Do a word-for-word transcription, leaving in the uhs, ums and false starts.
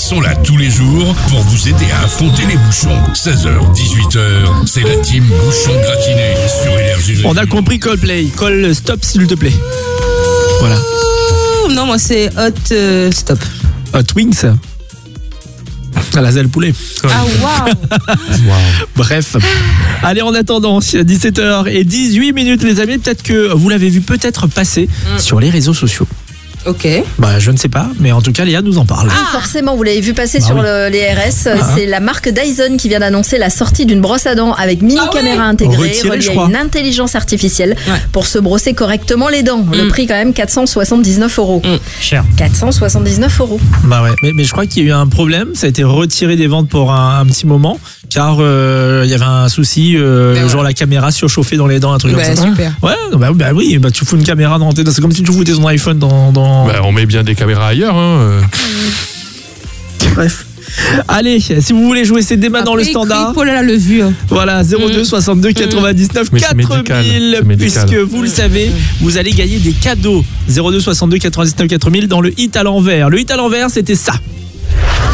sont là tous les jours pour vous aider à affronter les bouchons. seize heures, dix-huit heures, c'est la team Bouchon Gratiné sur Énergie. On a compris Coldplay. Call stop s'il te plaît. Voilà. Non, moi c'est Hot euh, Stop. Hot Wings. À la zèle poulet. Ah waouh. Wow. Bref. Allez, en attendant, dix-sept heures dix-huit minutes les amis, peut-être que vous l'avez vu peut-être passer mm. sur les réseaux sociaux. Ok. Bah je ne sais pas, mais en tout cas Léa nous en parle. Ah, forcément, vous l'avez vu passer bah sur oui. le, les R S. Ah. C'est la marque Dyson qui vient d'annoncer la sortie d'une brosse à dents avec mini Ah caméra ouais. intégrée, Retirée, reliée je à crois. une intelligence artificielle Ouais. pour se brosser correctement les dents. Le Mm. prix quand même quatre cent soixante-dix-neuf euros. Mm. Cher. quatre cent soixante-dix-neuf euros. Bah ouais, mais, mais je crois qu'il y a eu un problème, ça a été retiré des ventes pour un, un petit moment, car euh, il y avait un souci, euh, Ben ouais. genre la caméra surchauffée dans les dents, un truc Bah, comme ça. super. Ouais, bah, bah oui, bah tu fous une caméra dans tes dents, c'est comme si tu foutais ton iPhone dans... dans... Bah, on met bien des caméras ailleurs. Hein. Bref. Allez, si vous voulez jouer, c'est dès maintenant le standard. Oh là là, le vu. hein. Voilà, zéro deux soixante-deux quatre-vingt-dix-neuf Mais c'est médical, quatre mille, c'est médical. puisque vous le savez, vous allez gagner des cadeaux. zéro deux soixante-deux quatre-vingt-dix-neuf quatre mille dans le hit à l'envers. Le hit à l'envers, c'était ça.